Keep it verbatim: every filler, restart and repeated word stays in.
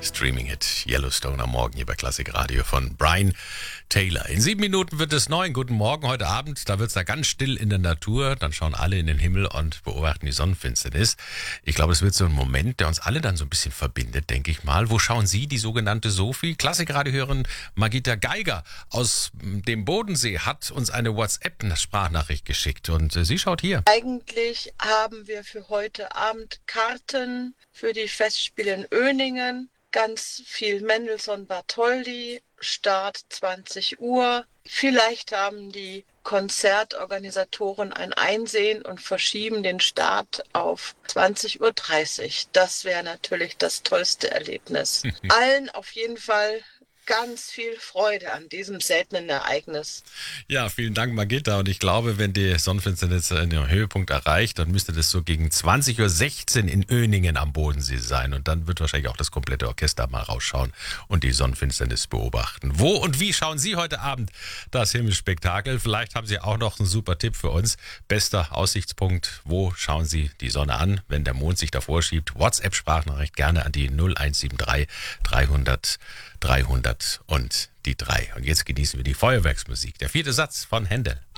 Streaming-Hit Yellowstone am Morgen hier bei Klassik Radio von Brian Taylor. In sieben Minuten wird es neun. Guten Morgen heute Abend. Da wird es da ganz still in der Natur. Dann schauen alle in den Himmel und beobachten die Sonnenfinsternis. Ich glaube, es wird so ein Moment, der uns alle dann so ein bisschen verbindet, denke ich mal. Wo schauen Sie, die sogenannte Sophie? Klassik-Radio-Hörerin Margita Geiger aus dem Bodensee hat uns eine WhatsApp-Sprachnachricht geschickt. Und sie schaut hier. Eigentlich haben wir für heute Abend Karten für die Festspiele in Öningen. Ganz viel Mendelssohn Bartholdy, Start zwanzig Uhr. Vielleicht haben die Konzertorganisatoren ein Einsehen und verschieben den Start auf zwanzig Uhr dreißig. Das wäre natürlich das tollste Erlebnis. Allen auf jeden Fall ganz viel Freude an diesem seltenen Ereignis. Ja, vielen Dank, Margita. Und ich glaube, wenn die Sonnenfinsternis einen Höhepunkt erreicht, dann müsste das so gegen zwanzig Uhr sechzehn in Öningen am Bodensee sein. Und dann wird wahrscheinlich auch das komplette Orchester mal rausschauen und die Sonnenfinsternis beobachten. Wo und wie schauen Sie heute Abend das Himmelsspektakel? Vielleicht haben Sie auch noch einen super Tipp für uns. Bester Aussichtspunkt. Wo schauen Sie die Sonne an, wenn der Mond sich davor schiebt? WhatsApp-Sprachnachricht gerne an die null eins sieben drei dreihundert dreihundert und die drei. Und jetzt genießen wir die Feuerwerksmusik. Der vierte Satz von Händel.